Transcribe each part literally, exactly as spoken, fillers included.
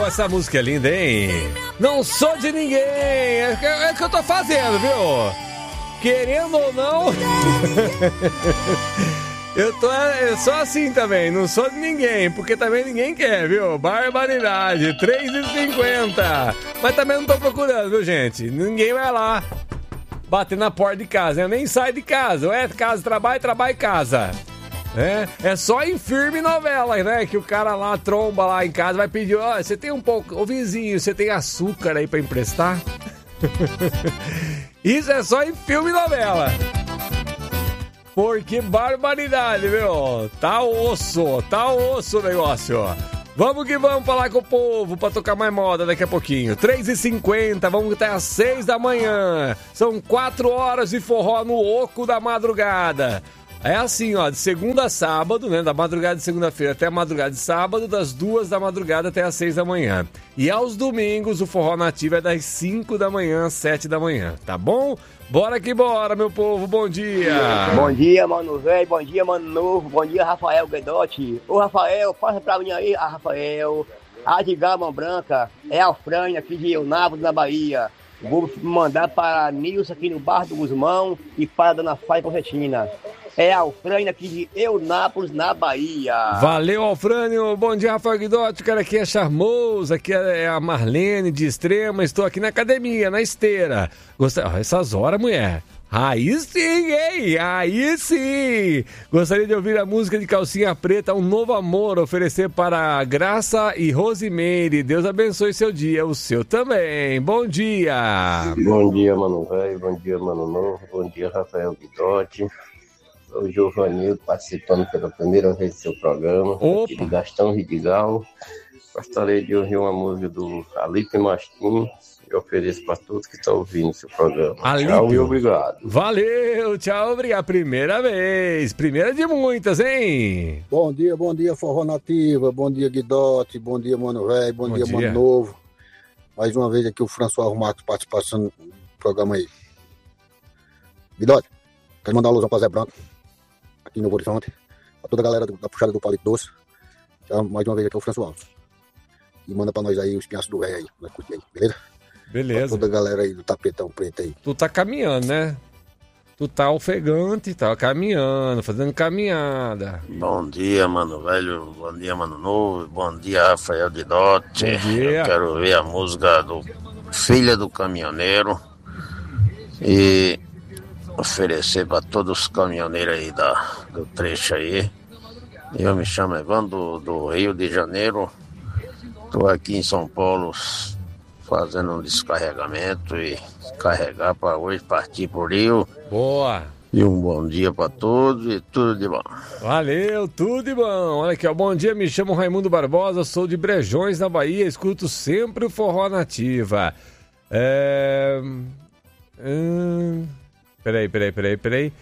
Oh, essa música é linda, hein? Não sou de ninguém. É o é que eu tô fazendo, viu? Querendo ou não... Eu tô eu sou assim também, não sou de ninguém, porque também ninguém quer, viu? Barbaridade, três e cinquenta. Mas também não tô procurando, viu, gente? Ninguém vai lá bater na porta de casa, eu nem saio de casa. Ou é casa, trabalho, trabalho, casa. É, é só em filme e novela, né? Que o cara lá tromba lá em casa, vai pedir, ó, oh, você tem um pouco, ô vizinho, você tem açúcar aí pra emprestar? Isso é só em filme e novela. Porque barbaridade, meu. Tá osso, tá osso o negócio. Vamos que vamos falar com o povo pra tocar mais moda daqui a pouquinho. três e cinquenta, vamos até às seis da manhã. São quatro horas de forró no oco da madrugada. É assim, ó, de segunda a sábado, né? Da madrugada de segunda-feira até a madrugada de sábado, das duas da madrugada até as seis da manhã. E aos domingos o forró nativo é das cinco da manhã às sete da manhã, tá bom? Bora que bora, meu povo, bom dia! Bom dia, mano velho, bom dia, mano novo, bom dia, Rafael Guedotti. Ô, Rafael, passa pra mim aí, ah, Rafael. A de Gama Branca é a Frânia aqui de Eunápolis, na Bahia. Vou mandar para a Nilson aqui no Bar do Guzmão e para a Dona Fátima Retina. É a Alfrânio aqui de Eunápolis, na Bahia. Valeu, Alfrânio. Bom dia, Rafael Guidotti. O cara aqui é charmoso. Aqui é a Marlene de Extrema. Estou aqui na academia, na esteira. Gostei... Oh, essas horas, mulher. Aí sim, hein? Aí sim! Gostaria de ouvir a música de Calcinha Preta, Um Novo Amor, oferecer para Graça e Rosimeire. Deus abençoe seu dia, o seu também. Bom dia! Bom dia, mano velho. Bom dia, mano novo. Bom dia, Rafael Guidotti. O Giovanildo participando pela primeira vez do seu programa. Opa. Aqui de Gastão Vidigal. Gostaria de ouvir uma música do Alipe Mastim e ofereço para todos que estão ouvindo o seu programa. Alipe. Tchau e obrigado. Valeu, tchau, obrigado. Primeira vez, primeira de muitas, hein? Bom dia, bom dia, Forró Nativa. Bom dia, Guidotti. Bom dia, Mano Velho. Bom, bom dia, dia, Mano Novo. Mais uma vez aqui o François Marcos participando do programa aí. Guidotti, quero mandar uma alusão para Zé Branco. Aqui no Horizonte, pra toda a galera da puxada do Palito Doce. Já, mais uma vez aqui é o François Alves. E manda pra nós aí os pinhaços do velho aí, nós curtir aí, beleza? Beleza. Pra toda a galera aí do tapetão preto aí. Tu tá caminhando, né? Tu tá ofegante, tá caminhando, fazendo caminhada. Bom dia, mano velho, bom dia, mano novo, bom dia, Rafael Guidotti. Bom dia. Eu quero ver a música do Filha do Caminhoneiro e oferecer para todos os caminhoneiros aí da, do trecho aí. Eu me chamo Evandro do, do Rio de Janeiro. Estou aqui em São Paulo fazendo um descarregamento e carregar para hoje partir por Rio. Boa! E um bom dia para todos e tudo de bom. Valeu, tudo de bom. Olha aqui, ó. Bom dia, me chamo Raimundo Barbosa, sou de Brejões, na Bahia, escuto sempre o Forró Nativa. É... Hum... Peraí, peraí, peraí, peraí.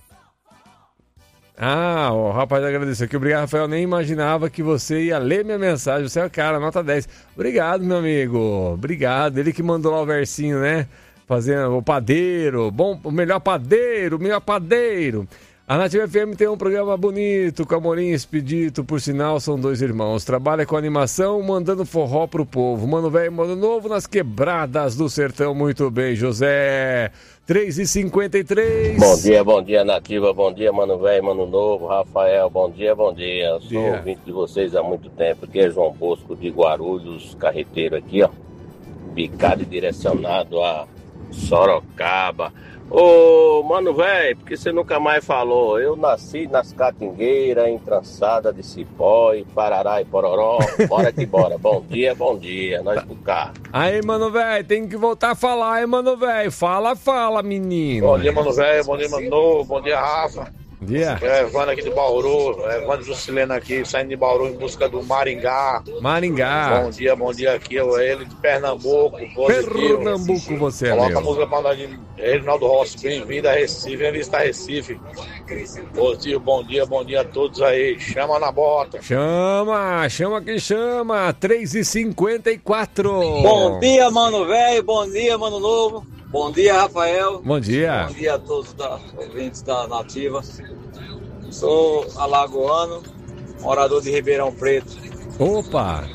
Ah, o rapaz agradeceu aqui. Obrigado, Rafael. Nem imaginava que você ia ler minha mensagem. Você é o cara, nota dez. Obrigado, meu amigo. Obrigado. Ele que mandou lá o versinho, né? Fazendo o padeiro. Bom, o melhor padeiro, o melhor padeiro. A Nativa F M tem um programa bonito, com Amorim e Expedito, por sinal, são dois irmãos. Trabalha com animação, mandando forró pro povo. Mano velho, mano novo, nas quebradas do sertão. Muito bem, José. três e cinquenta e três. Bom dia, bom dia, Nativa. Bom dia, mano velho, mano novo. Rafael, bom dia, bom dia. Eu sou dia. ouvinte de vocês há muito tempo. Aqui é João Bosco de Guarulhos, carreteiro aqui, ó. Bicado e direcionado a Sorocaba. Ô, mano velho, porque você nunca mais falou? Eu nasci nas catingueiras, em trançada de cipó e parará e pororó. Bora que bora. Bom dia, bom dia. Nós pro carro. Aí, mano velho, tem que voltar a falar, hein, mano velho. Fala, fala, menino. Bom dia, mano velho. Bom dia, mano novo. Bom dia, Rafa. Bom dia. É Evandro aqui de Bauru. É Evandro Juscelino aqui, saindo de Bauru em busca do Maringá. Maringá. Bom dia, bom dia aqui. Eu, ele de Pernambuco. Positivo. Pernambuco, você é Coloca meu. a música pra nós de Reginaldo Rossi. Bem-vindo a Recife. Vem visitar Recife. Positivo, bom dia, bom dia a todos aí. Chama na bota. Chama, chama que chama. três e cinquenta e quatro. Bom dia, mano velho. Bom dia, mano novo. Bom dia, Rafael. Bom dia. Bom dia a todos da ouvintes da Nativa. Sou alagoano, morador de Ribeirão Preto. Opa.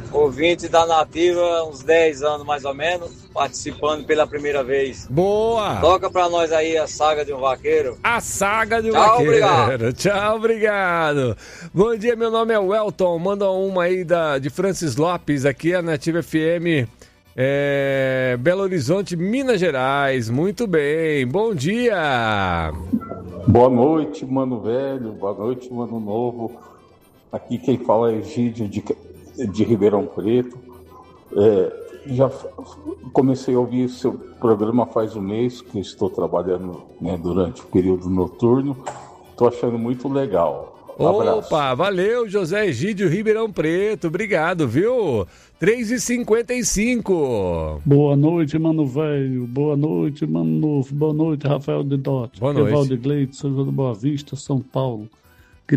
ouvinte da Nativa, uns dez anos mais ou menos, participando pela primeira vez. Boa! Toca pra nós aí a saga de um vaqueiro. A saga de um Tchau, vaqueiro. obrigado. Tchau, obrigado. Bom dia, meu nome é Welton. Manda uma aí da, de Francis Lopes, aqui a Nativa F M, é, Belo Horizonte, Minas Gerais. Muito bem. Bom dia. Boa noite, mano velho. Boa noite, mano novo. Aqui quem fala é Egídio de, de Ribeirão Preto. É, já comecei a ouvir seu programa faz um mês, que estou trabalhando, né, durante o período noturno. Estou achando muito legal. Um abraço. Opa, valeu, José Egídio, Ribeirão Preto. Obrigado, viu? três e cinquenta e cinco. Boa noite, mano velho. Boa noite, mano novo. Boa noite, Rafael de Dote. Boa noite. Evaldo Gleide, São João do Boa Vista, São Paulo.